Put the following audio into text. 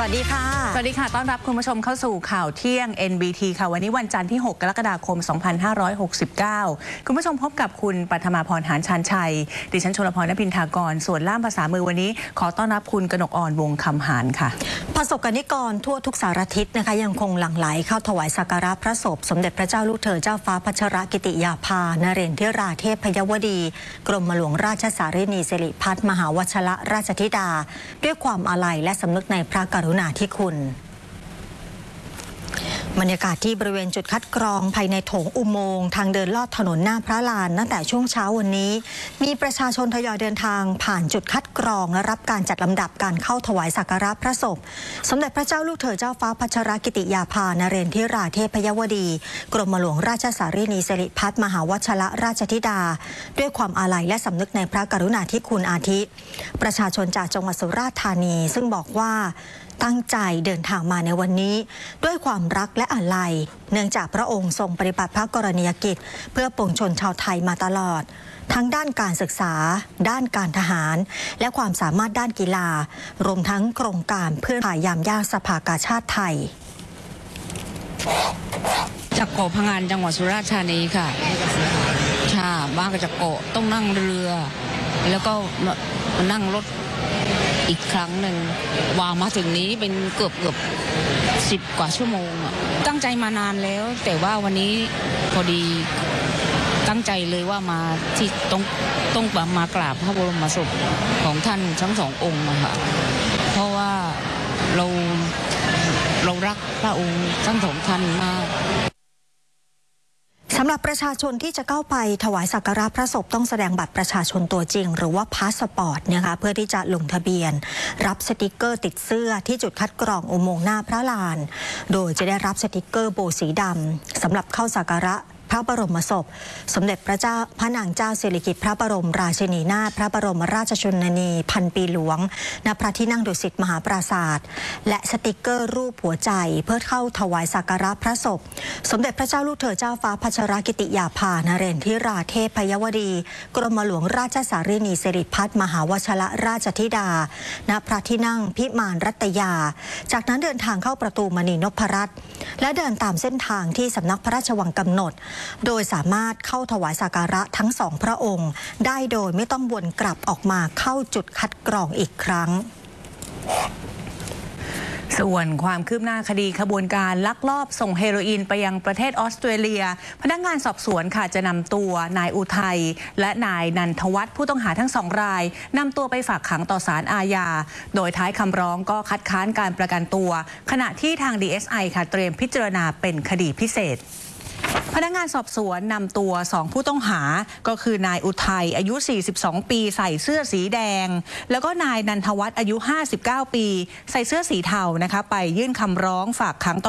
วัสดีค่ะสวัสดีค่ะต้อนรับคุณผู้ชมเข้าสู่ข่าวเที่ยง NBT ค่ะวันนี้วันจันทร์ที่ 6 กรกฎาคม 2569 คุณผู้ชมพบกับคุณปัทมาพร หานชานชัยดิฉันชลพร ณพินทากรส่วนล่ามภาษามือวันนี้ขอต้อนรับคุณกนกอ่อนวงคำหานค่ะประสบกนิกรทั่วทุกสารทิศนะคะยังคงหลั่งไหลเข้าถวายสักการะพระศพสมเด็จพระเจ้าลูกเธอเจ้าฟ้าพัชรกิติยาภานเรนทิราเทพยวดีกรมหลวงราชสารินีสิริพัฒน์มหาวชรราชธิดาด้วยความอาลัยและสำนึกในพระกรุณาธิคุณบรรยากาศที่บริเวณจุดคัดกรองภายในโถงอุโมงค์ทางเดินลอดถนนหน้าพระลานตั้งแต่ช่วงเช้าวันนี้มีประชาชนทยอยเดินทางผ่านจุดคัดกรองและรับการจัดลำดับการเข้าถวายสักการะพระศพสมเด็จพระเจ้าลูกเธอเจ้าฟ้าพัชรกิติยาภานเรนทิราเทพยวดีกรมหลวงราชสารินีสิริพัฒน์มหาวชรราชธิดาด้วยความอาลัยและสำนึกในพระกรุณาธิคุณอาทิประชาชนจากจังหวัดสุราษฎร์ธานีซึ่งบอกว่าตั้งใจเดินทางมาในวันนี้ด้วยความรักและอาลัยเนื่องจากพระองค์ทรงปฏิบัติพระกรณียกิจเพื่อปวงชนชาวไทยมาตลอดทั้งด้านการศึกษาด้านการทหารและความสามารถด้านกีฬารวมทั้งโครงการเพื่อผ่ายามยากสภากาชาติไทยจากเกาะพะงันจังหวัดสุราษฎร์ธานีค่ะบ้านก็จากเกาะต้องนั่งเรือแล้วก็มานั่งรถอีกครั้งหนึ่งว่ามาถึงนี้เป็นเกือบ10 กว่าชั่วโมงตั้งใจมานานแล้วแต่ว่าวันนี้พอดีตั้งใจเลยว่ามาที่ต้องมากราบพระบรมศพของท่านทั้ง2 องค์นะคะเพราะว่าเรารักพระองค์ทั้ง2 ท่านมากสำหรับประชาชนที่จะเข้าไปถวายสักการะพระศพต้องแสดงบัตรประชาชนตัวจริงหรือว่าพาสปอร์ตนะคะเพื่อที่จะลงทะเบียนรับสติกเกอร์ติดเสื้อที่จุดคัดกรองอุโมงค์หน้าพระลานโดยจะได้รับสติกเกอร์โบสีดำสำหรับเข้าสักการะพระบรมศพสมเด็จพระนางเจ้าสิริกิติ์พระบรมราชินีนาถพระบรมราชชนนีพันปีหลวงณพระที่นั่งดุสิตมหาปราสาทและสติกเกอร์รูปหัวใจเพื่อเข้าถวายสักการะพระศพสมเด็จพระเจ้าลูกเธอเจ้าฟ้าพัชรกิติยาภานเรนทิราเทพยวดีกรมหลวงราชสารินีสิริพัฒน์มหาวชรราชธิดาณพระที่นั่งพิมานรัตยาจากนั้นเดินทางเข้าประตูมณีนพรัตน์และเดินตามเส้นทางที่สำนักพระราชวังกำหนดโดยสามารถเข้าถวายสักการะทั้ง2 พระองค์ได้โดยไม่ต้องวนกลับออกมาเข้าจุดคัดกรองอีกครั้งส่วนความคืบหน้าคดีขบวนการลักลอบส่งเฮโรอีนไปยังประเทศออสเตรเลียพนักงานสอบสวนค่ะจะนำตัวนายอุทัยและนายนันทวัฒน์ผู้ต้องหาทั้ง2 รายนำตัวไปฝากขังต่อศาลอาญาโดยท้ายคำร้องก็คัดค้านการประกันตัวขณะที่ทาง DSI ค่ะเตรียมพิจารณาเป็นคดีพิเศษพนักงานสอบสวนนำตัว2 ผู้ต้องหาก็คือนายอุทัยอายุ42 ปีใส่เสื้อสีแดงแล้วก็นายนันทวัฒน์อายุ59 ปีใส่เสื้อสีเทานะคะไปยื่นคำร้องฝากขังต่อ